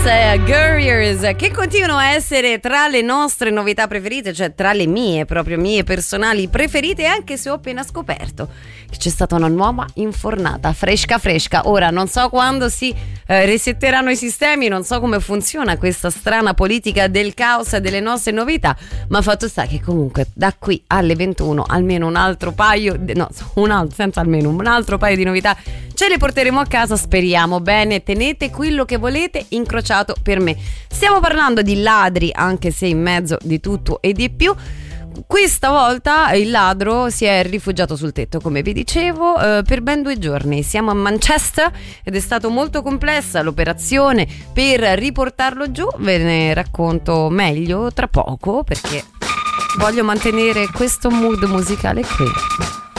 Guerriers, che continuano a essere tra le nostre novità preferite, cioè tra le mie, proprio mie personali preferite, anche se ho appena scoperto che c'è stata una nuova infornata fresca. Ora non so quando si resetteranno i sistemi, non so come funziona questa strana politica del caos e delle nostre novità, ma fatto sta che comunque da qui alle 21 almeno un altro paio un altro paio di novità ce le porteremo a casa, speriamo bene. Tenete quello che volete incrociato per me. Stiamo parlando di ladri, anche se in mezzo di tutto e di più. Questa volta il ladro si è rifugiato sul tetto, come vi dicevo, per ben 2 giorni. Siamo a Manchester ed è stato molto complessa l'operazione per riportarlo giù. Ve ne racconto meglio tra poco, perché voglio mantenere questo mood musicale qui.